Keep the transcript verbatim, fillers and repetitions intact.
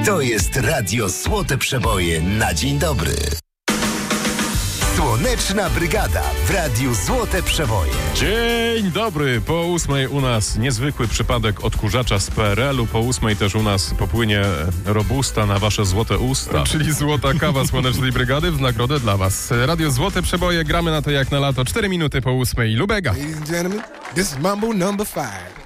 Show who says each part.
Speaker 1: To jest Radio Złote Przeboje na dzień dobry. Słoneczna Brygada w Radiu Złote Przeboje.
Speaker 2: Dzień dobry. Po ósmej u nas niezwykły przypadek odkurzacza z P R L-u. Po ósmej też u nas popłynie robusta na wasze złote usta.
Speaker 3: Czyli złota kawa Słonecznej Brygady w nagrodę dla was. Radio Złote Przeboje, gramy na to jak na lato. Cztery minuty po ósmej. Lubega.
Speaker 4: Ladies and gentlemen, this is Mambo number five.